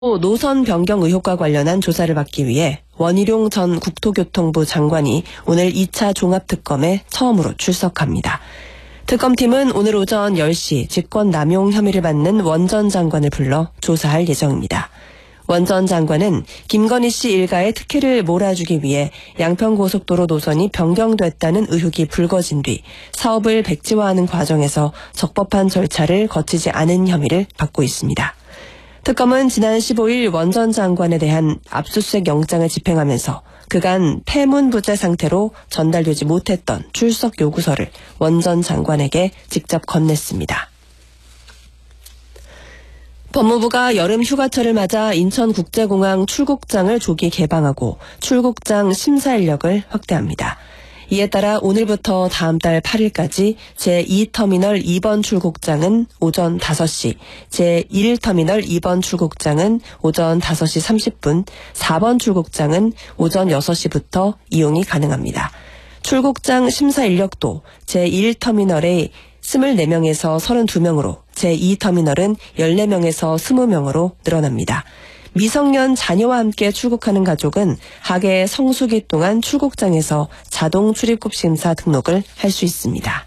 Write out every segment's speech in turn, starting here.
노선 변경 의혹과 관련한 조사를 받기 위해 원희룡 전 국토교통부 장관이 오늘 2차 종합특검에 처음으로 출석합니다. 특검팀은 오늘 오전 10시 직권남용 혐의를 받는 원 전 장관을 불러 조사할 예정입니다. 원 전 장관은 김건희 씨 일가의 특혜를 몰아주기 위해 양평고속도로 노선이 변경됐다는 의혹이 불거진 뒤 사업을 백지화하는 과정에서 적법한 절차를 거치지 않은 혐의를 받고 있습니다. 특검은 지난 15일 원 전 장관에 대한 압수수색 영장을 집행하면서 그간 폐문부재 상태로 전달되지 못했던 출석 요구서를 원 전 장관에게 직접 건넸습니다. 법무부가 여름 휴가철을 맞아 인천국제공항 출국장을 조기 개방하고 출국장 심사 인력을 확대합니다. 이에 따라 오늘부터 다음 달 8일까지 제2터미널 2번 출국장은 오전 5시, 제1터미널 2번 출국장은 오전 5시 30분, 4번 출국장은 오전 6시부터 이용이 가능합니다. 출국장 심사 인력도 제1터미널에 24명에서 32명으로, 제2터미널은 14명에서 20명으로 늘어납니다. 미성년 자녀와 함께 출국하는 가족은 하계 성수기 동안 출국장에서 자동 출입국 심사 등록을 할 수 있습니다.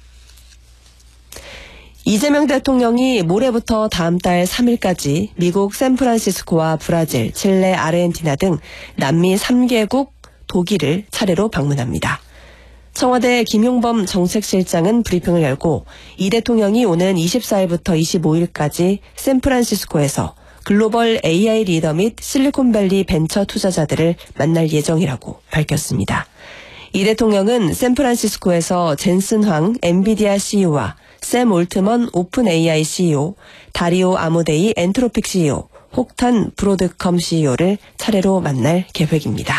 이재명 대통령이 모레부터 다음 달 3일까지 미국 샌프란시스코와 브라질, 칠레, 아르헨티나 등 남미 3개국, 독일을 차례로 방문합니다. 청와대 김용범 정책실장은 브리핑을 열고 이 대통령이 오는 24일부터 25일까지 샌프란시스코에서 글로벌 AI 리더 및 실리콘밸리 벤처 투자자들을 만날 예정이라고 밝혔습니다. 이 대통령은 샌프란시스코에서 젠슨 황 엔비디아 CEO와 샘 올트먼 오픈 AI CEO, 다리오 아모데이 엔트로픽 CEO, 혹탄 브로드컴 CEO를 차례로 만날 계획입니다.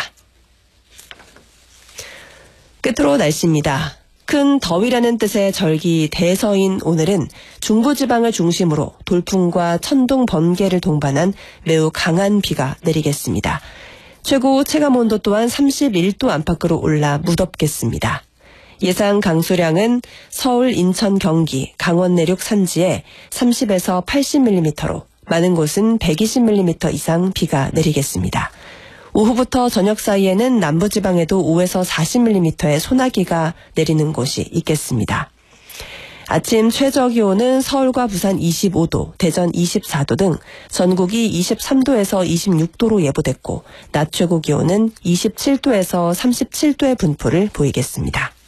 끝으로 날씨입니다. 큰 더위라는 뜻의 절기 대서인 오늘은 중부지방을 중심으로 돌풍과 천둥, 번개를 동반한 매우 강한 비가 내리겠습니다. 최고 체감온도 또한 31도 안팎으로 올라 무덥겠습니다. 예상 강수량은 서울, 인천, 경기, 강원 내륙 산지에 30에서 80mm로 많은 곳은 120mm 이상 비가 내리겠습니다. 오후부터 저녁 사이에는 남부지방에도 5에서 40mm의 소나기가 내리는 곳이 있겠습니다. 아침 최저기온은 서울과 부산 25도, 대전 24도 등 전국이 23도에서 26도로 예보됐고 낮 최고기온은 27도에서 37도의 분포를 보이겠습니다.